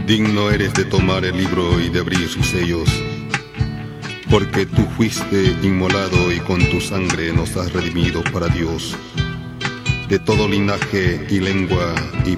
Digno eres de tomar el libro y de abrir sus sellos, porque tú fuiste inmolado y con tu sangre nos has redimido para Dios, de todo linaje y lengua y